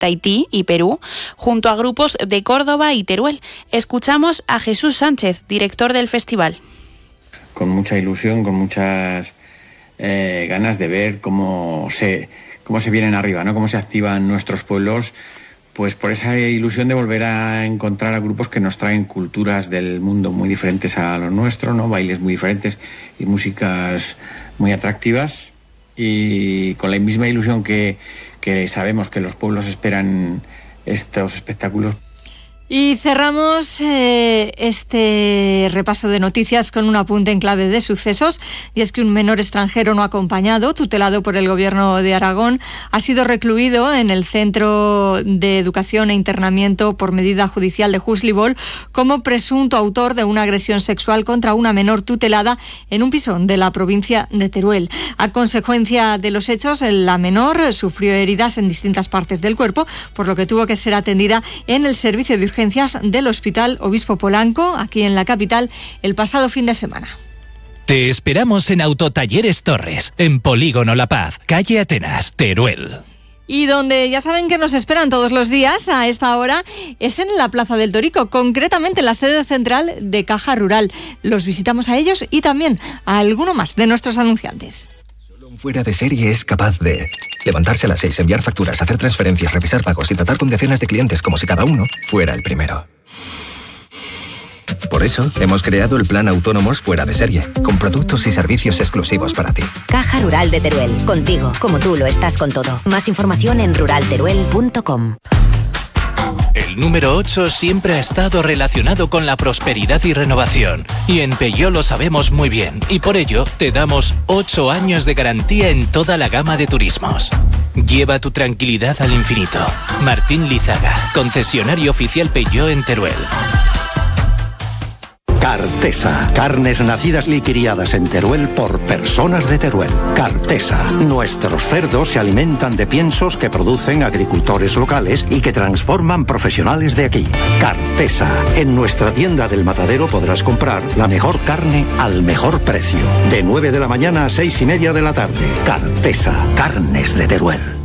Tahití y Perú, junto a grupos de Córdoba y Teruel. Escuchamos a Jesús Sánchez, director del festival. Con mucha ilusión, con muchas ganas de ver cómo se vienen arriba, ¿no? Cómo se activan nuestros pueblos, pues por esa ilusión de volver a encontrar a grupos que nos traen culturas del mundo muy diferentes a los nuestros, ¿no? Bailes muy diferentes y músicas muy atractivas, y con la misma ilusión que sabemos que los pueblos esperan estos espectáculos. Y cerramos este repaso de noticias con un apunte en clave de sucesos, y es que un menor extranjero no acompañado, tutelado por el Gobierno de Aragón, ha sido recluido en el Centro de Educación e Internamiento por medida judicial de Juslibol como presunto autor de una agresión sexual contra una menor tutelada en un piso de la provincia de Teruel. A consecuencia de los hechos, la menor sufrió heridas en distintas partes del cuerpo, por lo que tuvo que ser atendida en el servicio de urgencias del Hospital Obispo Polanco, aquí en la capital, el pasado fin de semana. Te esperamos en Autotalleres Torres, en Polígono La Paz, calle Atenas, Teruel. Y donde ya saben que nos esperan todos los días a esta hora es en la Plaza del Torico, concretamente en la sede central de Caja Rural. Los visitamos a ellos y también a alguno más de nuestros anunciantes. Fuera de serie es capaz de levantarse a las 6, enviar facturas, hacer transferencias, revisar pagos y tratar con decenas de clientes como si cada uno fuera el primero. Por eso, hemos creado el Plan Autónomos Fuera de Serie, con productos y servicios exclusivos para ti. Caja Rural de Teruel, contigo, como tú lo estás con todo. Más información en ruralteruel.com. El número 8 siempre ha estado relacionado con la prosperidad y renovación. Y en Peugeot lo sabemos muy bien. Y por ello, te damos 8 años de garantía en toda la gama de turismos. Lleva tu tranquilidad al infinito. Martín Lizaga, concesionario oficial Peugeot en Teruel. Cartesa, carnes nacidas y criadas en Teruel por personas de Teruel. Cartesa, nuestros cerdos se alimentan de piensos que producen agricultores locales y que transforman profesionales de aquí. Cartesa, en nuestra tienda del Matadero podrás comprar la mejor carne al mejor precio. De 9 de la mañana a 6:30 de la tarde. Cartesa, carnes de Teruel.